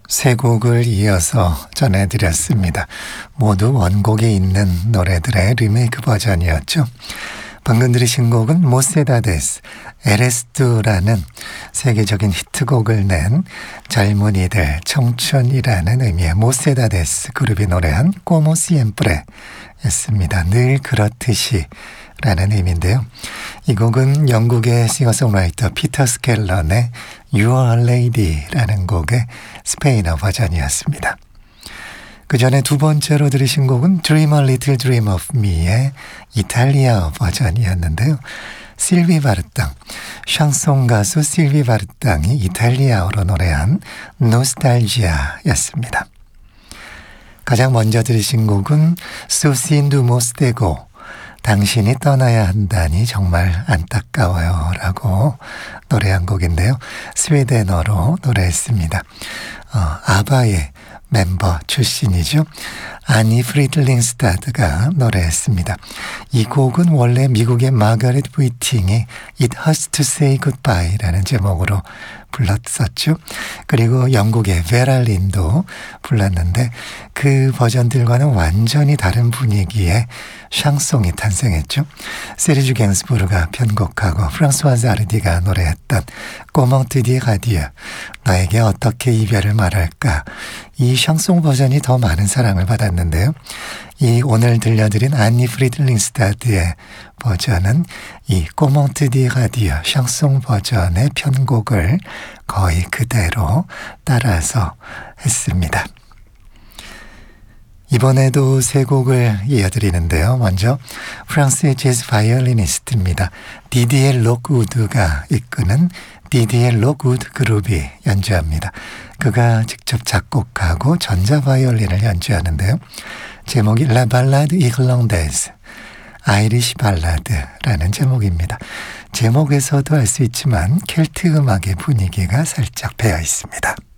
세 곡을 이어서 전해드렸습니다. 모두 원곡이 있는 노래들의 리메이크 버전이었죠. 방금 들으신 곡은 모세다데스, 에레스투라는 세계적인 히트곡을 낸 젊은이들, 청춘이라는 의미의 모세다데스 그룹이 노래한 Como Siempre 였습니다. 늘 그렇듯이 라는 의미인데요. 이 곡은 영국의 싱어송라이터 피터 스켈런의 You Are a Lady라는 곡의 스페인어 버전이었습니다. 그 전에 두 번째로 들으신 곡은 Dream a Little Dream of Me의 이탈리아 버전이었는데요. 실비 바르땅, 샹송 가수 실비 바르땅이 이탈리아어로 노래한 노스탈지아였습니다. 가장 먼저 들으신 곡은 Susin du Mostego, 당신이 떠나야 한다니 정말 안타까워요 라고 노래한 곡인데요. 스웨덴어로 노래했습니다. 아바의 멤버 출신이죠. 아니 프리들링스타드가 노래했습니다. 이 곡은 원래 미국의 마가렛 위팅이 It Hurts to Say Goodbye라는 제목으로 불렀었죠. 그리고 영국의 베랄린도 불렀는데 그 버전들과는 완전히 다른 분위기의 샹송이 탄생했죠. 세르주 갱스부르가 편곡하고 프랑스와즈 아르디가 노래했던 Comment te dire adieu, 나에게 어떻게 이별을 말할까, 이 샹송 버전이 더 많은 사랑을 받았는데요. 이 오늘 들려드린 아니 프리들링스타드의 버전은 이 Comment te dire adieu 샹송 버전의 편곡을 거의 그대로 따라서 했습니다. 이번에도 세 곡을 이어드리는데요. 먼저 프랑스의 재즈 바이올리니스트입니다. 디디에 록우드가 이끄는 디디에 록우드 그룹이 연주합니다. 그가 직접 작곡하고 전자바이올린을 연주하는데요. 제목이 La Ballade Irlandaise, 아이리시 발라드라는 제목입니다. 제목에서도 알 수 있지만 켈트 음악의 분위기가 살짝 배어 있습니다.